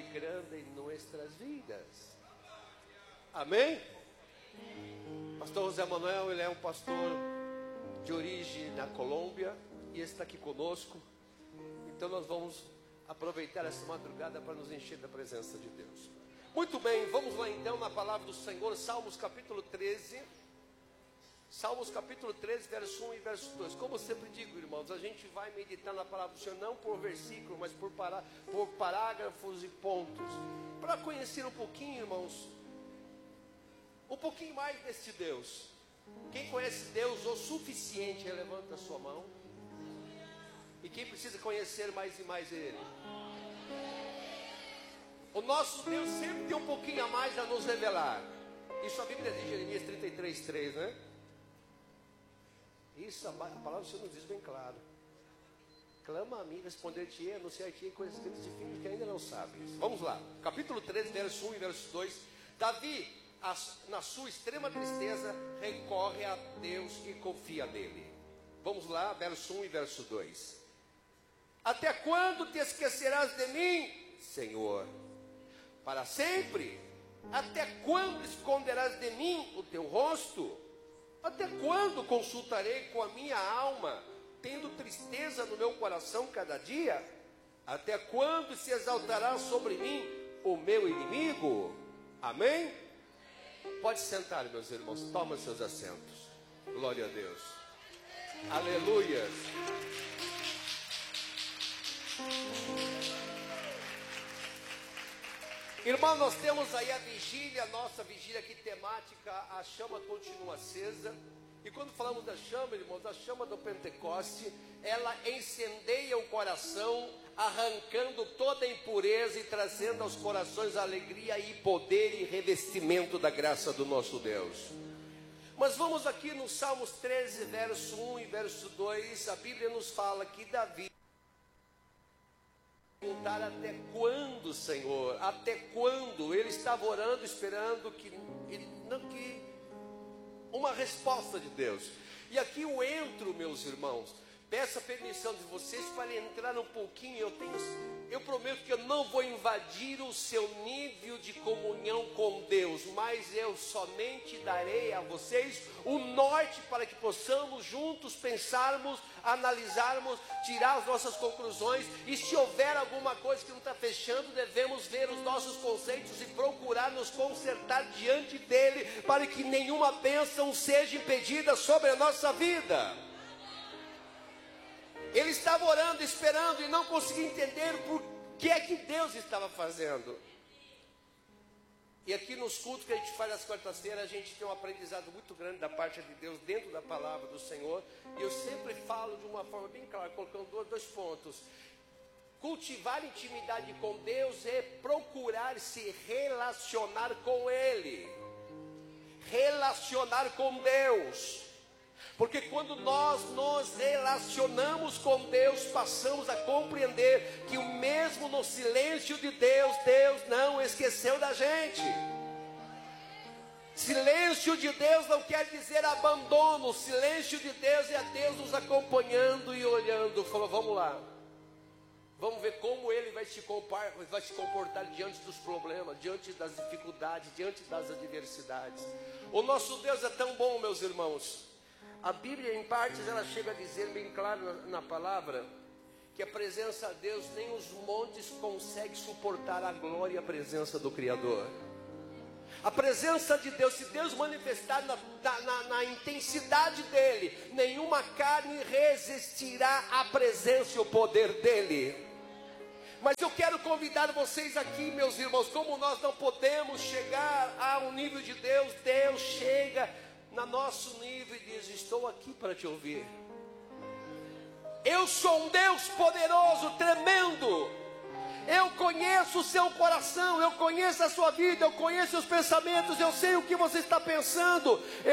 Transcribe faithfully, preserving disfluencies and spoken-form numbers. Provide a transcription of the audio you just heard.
grande em nossas vidas. Amém? Pastor José Manuel, ele é um pastor de origem na Colômbia e está aqui conosco. Então nós vamos aproveitar essa madrugada para nos encher da presença de Deus. Muito bem, vamos lá então na palavra do Senhor, Salmos capítulo treze. Salmos capítulo treze, verso um e verso dois. Como eu sempre digo, irmãos, a gente vai meditar na palavra do Senhor, não por versículo, mas por, pará, por parágrafos e pontos. Para conhecer um pouquinho, irmãos, um pouquinho mais deste Deus. Quem conhece Deus o suficiente, levanta a sua mão. E quem precisa conhecer mais e mais Ele? O nosso Deus sempre tem um pouquinho a mais a nos revelar. Isso a Bíblia diz em Jeremias trinta e três, três, né? Isso a palavra do Senhor nos diz bem claro. Clama a mim, responder-te-ei, anunciar-te-ei coisas grandes e firmes que ainda não sabes. Vamos lá, capítulo treze, verso um e verso dois. Davi, na sua extrema tristeza, recorre a Deus e confia nele. Vamos lá, verso um e verso dois. Até quando te esquecerás de mim, Senhor? Para sempre? Até quando esconderás de mim o teu rosto? Até quando consultarei com a minha alma, tendo tristeza no meu coração cada dia? Até quando se exaltará sobre mim o meu inimigo? Amém? Pode sentar, meus irmãos, toma seus assentos. Glória a Deus. Aleluia. Irmão, nós temos aí a vigília, a nossa vigília aqui temática, a chama continua acesa. E quando falamos da chama, irmãos, a chama do Pentecoste, ela incendeia o coração, arrancando toda a impureza e trazendo aos corações alegria e poder e revestimento da graça do nosso Deus. Mas vamos aqui no Salmos treze, verso um e verso dois, a Bíblia nos fala que Davi perguntar até quando, Senhor, até quando? Ele estava orando, esperando que, não, que uma resposta de Deus. E aqui eu entro, meus irmãos, peço a permissão de vocês para entrar um pouquinho. Eu tenho, eu prometo que eu não vou invadir o seu nível de comunhão com Deus, mas eu somente darei a vocês o norte para que possamos juntos pensarmos, analisarmos, tirar as nossas conclusões. E se houver alguma coisa que não está fechando, devemos ver os nossos conceitos e procurar nos consertar diante dele, para que nenhuma bênção seja impedida sobre a nossa vida. Ele estava orando, esperando e não conseguia entender por que é que Deus estava fazendo. E aqui nos cultos que a gente faz às quartas-feiras, a gente tem um aprendizado muito grande da parte de Deus dentro da palavra do Senhor. E eu sempre falo de uma forma bem clara, colocando dois, dois pontos. Cultivar intimidade com Deus é procurar se relacionar com Ele. Relacionar com Deus. Porque quando nós nos relacionamos com Deus, passamos a compreender que o mesmo no silêncio de Deus, Deus não esqueceu da gente. Silêncio de Deus não quer dizer abandono. Silêncio de Deus é Deus nos acompanhando e olhando. Falou, vamos lá. Vamos ver como Ele vai se comportar, vai se comportar diante dos problemas, diante das dificuldades, diante das adversidades. O nosso Deus é tão bom, meus irmãos. A Bíblia, em partes, ela chega a dizer bem claro na, na palavra, que a presença de Deus, nem os montes conseguem suportar a glória e a presença do Criador. A presença de Deus, se Deus manifestar na, na, na intensidade dEle, nenhuma carne resistirá à presença e ao poder dEle. Mas eu quero convidar vocês aqui, meus irmãos, como nós não podemos chegar ao nível de Deus, Deus chega no nosso nível e diz, estou aqui para te ouvir. Eu sou um Deus poderoso, tremendo. Eu conheço o seu coração, eu conheço a sua vida, eu conheço os pensamentos, eu sei o que você está pensando.